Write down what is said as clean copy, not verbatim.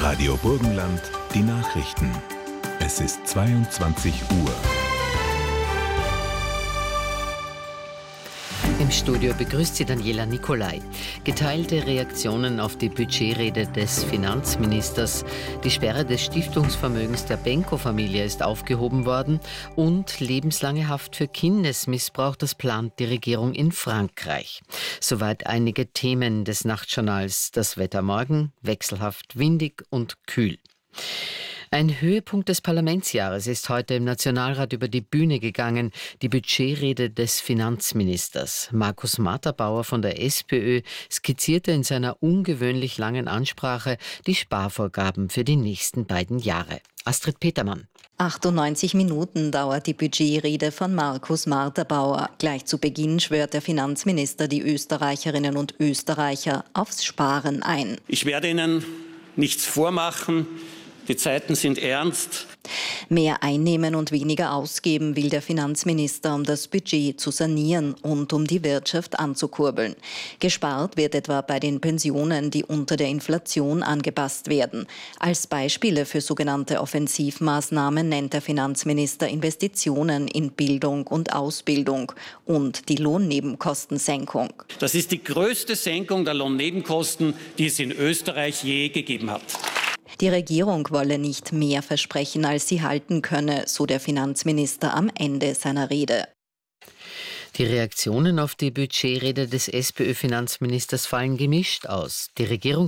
Radio Burgenland, die Nachrichten. Es ist 22 Uhr. Im Studio begrüßt sie Daniela Nicolai. Geteilte Reaktionen auf die Budgetrede des Finanzministers. Die Sperre des Stiftungsvermögens der Benko-Familie ist aufgehoben worden und lebenslange Haft für Kindesmissbrauch, das plant die Regierung in Frankreich. Soweit einige Themen des Nachtjournals. Das Wetter morgen wechselhaft windig und kühl. Ein Höhepunkt des Parlamentsjahres ist heute im Nationalrat über die Bühne gegangen, die Budgetrede des Finanzministers. Markus Matterbauer von der SPÖ skizzierte in seiner ungewöhnlich langen Ansprache die Sparvorgaben für die nächsten beiden Jahre. Astrid Petermann. 98 Minuten dauert die Budgetrede von Markus Matterbauer. Gleich zu Beginn schwört der Finanzminister die Österreicherinnen und Österreicher aufs Sparen ein. Ich werde Ihnen nichts vormachen. Die Zeiten sind ernst. Mehr einnehmen und weniger ausgeben will der Finanzminister, um das Budget zu sanieren und um die Wirtschaft anzukurbeln. Gespart wird etwa bei den Pensionen, die unter der Inflation angepasst werden. Als Beispiele für sogenannte Offensivmaßnahmen nennt der Finanzminister Investitionen in Bildung und Ausbildung und die Lohnnebenkostensenkung. Das ist die größte Senkung der Lohnnebenkosten, die es in Österreich je gegeben hat. Die Regierung wolle nicht mehr versprechen, als sie halten könne, so der Finanzminister am Ende seiner Rede. Die Reaktionen auf die Budgetrede des SPÖ-Finanzministers fallen gemischt aus. Die Regierung